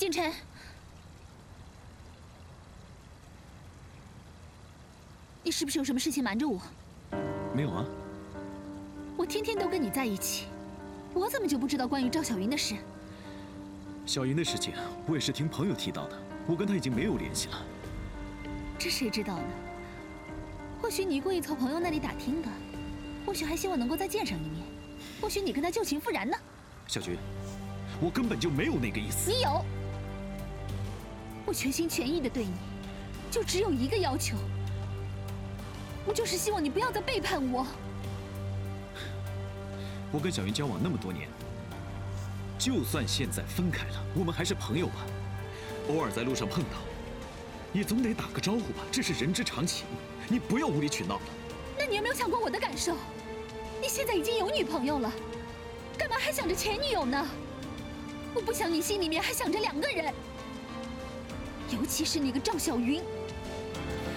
景晨，你是不是有什么事情瞒着我？ 没有啊。 我天天都跟你在一起，我怎么就不知道关于赵小云的事？ 小云的事情，我也是听朋友提到的，我跟她已经没有联系了。 这谁知道呢？或许你故意从朋友那里打听的，或许还希望能够再见上一面，或许你跟他旧情复燃呢。 小菊，我根本就没有那个意思。 你有。我全心全意的对你，就只有一个要求，我就是希望你不要再背叛我。 我跟小云交往那么多年，就算现在分开了，我们还是朋友吧。偶尔在路上碰到，也总得打个招呼吧，这是人之常情。你不要无理取闹了。 那你有没有想过我的感受？你现在已经有女朋友了，干嘛还想着前女友呢？我不想你心里面还想着2个人，尤其是那个赵小云，